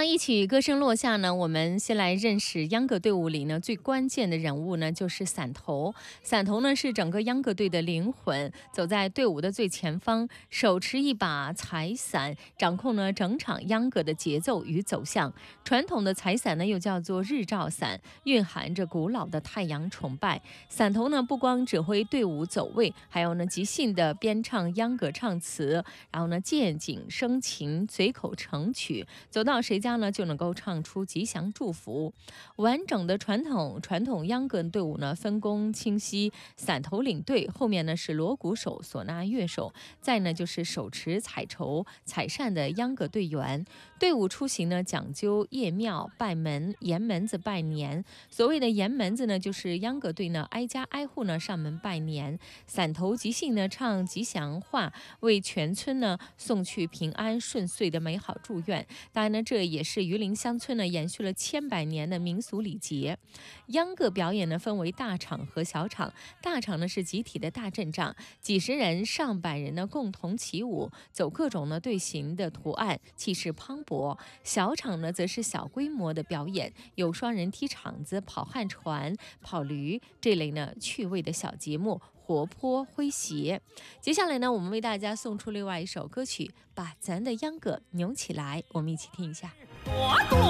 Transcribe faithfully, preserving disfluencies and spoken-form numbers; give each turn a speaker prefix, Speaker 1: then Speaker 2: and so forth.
Speaker 1: 那一曲歌声落下呢，我们先来认识秧歌队伍里呢最关键的人物呢，就是伞头。伞头呢是整个秧歌队的灵魂，走在队伍的最前方，手持一把彩伞，掌控呢整场秧歌的节奏与走向。传统的彩伞呢又叫做日照伞，蕴含着古老的太阳崇拜。伞头呢不光指挥队伍走位，还有呢即兴的编唱秧歌唱词，然后呢见景生情，随口成曲，走到谁家呢就能够唱出吉祥祝福。完整的传统传统秧歌队伍呢分工清晰，伞头领队，后面呢是锣鼓手、唢呐乐手，再呢就是手持彩绸、彩扇的秧歌队员。队伍出行呢讲究谒庙、拜门、沿门子拜年。所谓的沿门子呢，就是秧歌队呢挨家挨户呢上门拜年，伞头即兴呢唱吉祥话，为全村呢送去平安顺遂的美好祝愿。当然呢，这也是榆林乡村呢延续了千百年的民俗礼节。秧歌表演呢分为大场和小场，大场呢是集体的大阵仗，几十人、上百人呢共同起舞，走各种呢队形的图案，气势磅礴。小场呢则是小规模的表演，有双人踢场子、跑旱船、跑驴这类呢趣味的小节目，活泼诙谐。接下来呢，我们为大家送出另外一首歌曲，把咱的秧歌扭起来，我们一起听一下。
Speaker 2: 朵朵